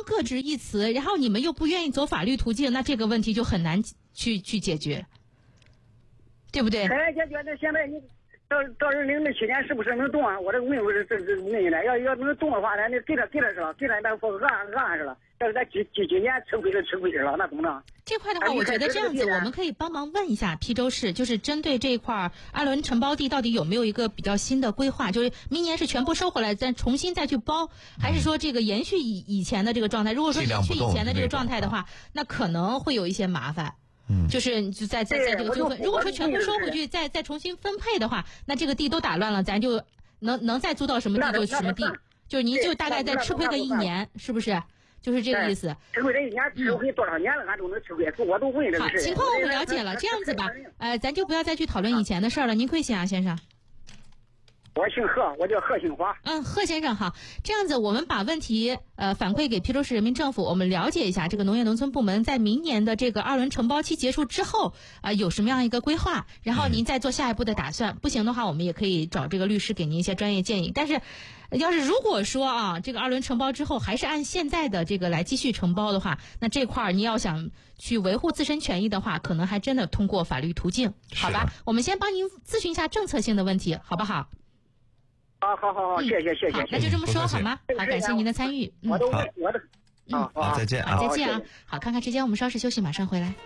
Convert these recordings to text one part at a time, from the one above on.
各执一词，然后你们又不愿意走法律途径，那这个问题就很难去解决，对不对？ 很难解决。那现在你到2007年是不是能动啊？我这问是这问呢，要能动的话，咱给他是了，给他那不按是了。要是咱几年吃亏是了，那怎么着？ 这块的话，我觉得这样子，我们可以帮忙问一下邳州市，就是针对这一块阿伦承包地到底有没有一个比较新的规划？就是明年是全部收回来，再重新再去包，还是说这个延续以前的这个状态？如果说延续以前的这个状态的话，那可能会有一些麻烦。就是在这个纠纷，如果说全部收回去，再重新分配的话，那这个地都打乱了，咱就能再租到什么地就什么地，就是您就大概再吃亏个1年，是不是？就是这个意思。 吃亏这1年，吃亏多少年了，俺都能吃亏。我都问这个事。 好，情况我们了解了。这样子吧，咱就不要再去讨论以前的事了。您贵姓啊，先生？ 我姓贺，我叫贺新华。 贺先生好。这样子，我们把问题反馈给邳州市人民政府，我们了解一下这个农业农村部门在明年的这个2轮承包期结束之后有什么样一个规划，然后您再做下一步的打算。不行的话，我们也可以找这个律师给您一些专业建议。但是要是如果说这个2轮承包之后还是按现在的这个来继续承包的话，那这块你要想去维护自身权益的话，可能还真的通过法律途径，好吧？我们先帮您咨询一下政策性的问题，好不好？ 好，谢谢。 那就这么说好吗？好，感谢您的参与。 好，再见啊！再见啊！好，看看时间，我们稍事休息，马上回来。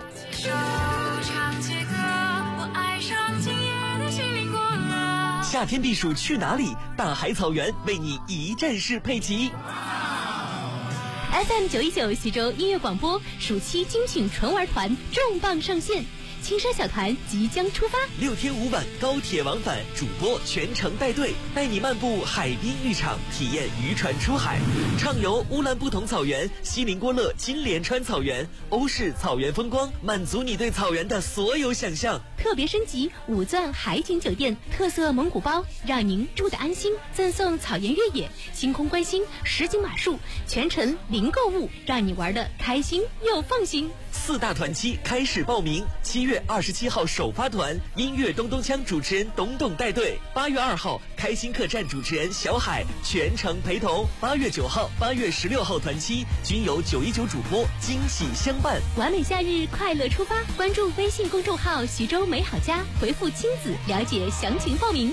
夏天避暑去哪里？大海草原为你一站式配齐。 FM 919徐州音乐广播暑期精品纯玩团重磅上线。青山小团即将出发 ，6天5晚高铁往返，主播全程带队，带你漫步海滨浴场，体验渔船出海，畅游乌兰布统草原、锡林郭勒金莲川草原、欧式草原风光，满足你对草原的所有想象。 特别升级5钻海景酒店，特色蒙古包，让您住得安心，赠送草原越野、星空观星、实景马术，全程零购物，让你玩得开心又放心。 4大团期开始报名，7月27号首发团，音乐咚咚锵主持人董董带队；8月2号开心客栈主持人小海全程陪同；8月9号、8月16号团期均由919主播惊喜相伴。 完美夏日快乐出发，关注微信公众号徐州美好家，回复亲子了解详情报名。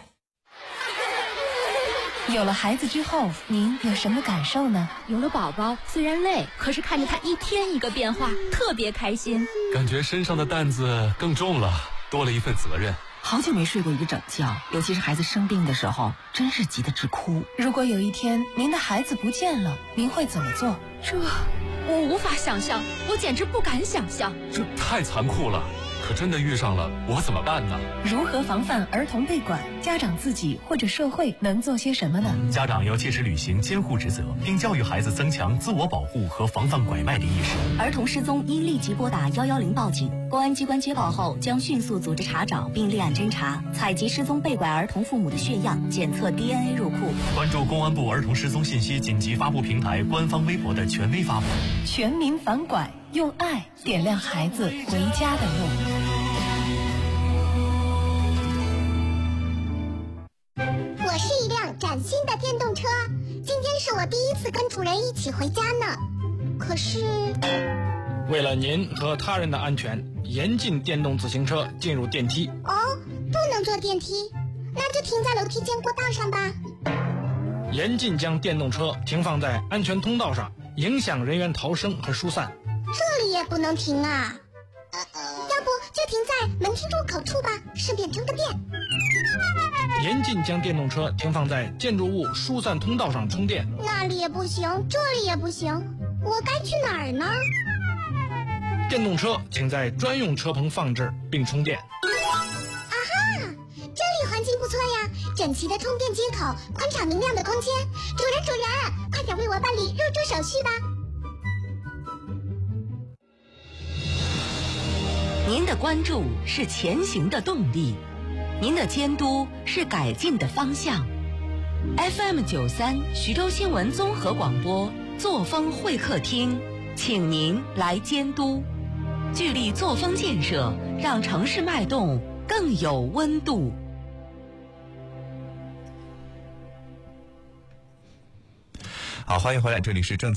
有了孩子之后，您有什么感受呢？ 有了宝宝，虽然累，可是看着他一天一个变化，特别开心。 感觉身上的担子更重了，多了一份责任。 好久没睡过一个整觉，尤其是孩子生病的时候，真是急得直哭。如果有一天您的孩子不见了，您会怎么做？ 我无法想象，我简直不敢想象。 这太残酷了。可真的遇上了，我怎么办呢？ 如何防范儿童被拐？家长自己或者社会能做些什么呢？ 家长要切实履行监护职责，并教育孩子增强自我保护和防范拐卖的意识。 儿童失踪应立即拨打110报警，公安机关接报后将迅速组织查找并立案侦查，采集失踪被拐儿童父母的血样，检测 DNA 入库。 关注公安部儿童失踪信息紧急发布平台官方微博的权威发布。 全民反拐，用爱点亮孩子回家的路。 我是一辆崭新的电动车，今天是我第一次跟主人一起回家呢。可是， 为了您和他人的安全，严禁电动自行车进入电梯。 哦，不能坐电梯，那就停在楼梯间过道上吧。 严禁将电动车停放在安全通道上，影响人员逃生和疏散。 这里也不能停啊！要不就停在门厅入口处吧，顺便充个电。 严禁将电动车停放在建筑物疏散通道上充电。 那里也不行，这里也不行，我该去哪儿呢？ 电动车请在专用车棚放置并充电。 啊哈，这里环境不错呀，整齐的充电接口，宽敞明亮的空间。主人，快点为我办理入住手续吧。 您的关注是前行的动力，您的监督是改进的方向。FM 93徐州新闻综合广播作风会客厅，请您来监督，聚力作风建设，让城市脉动更有温度。 好，欢迎回来，这里是正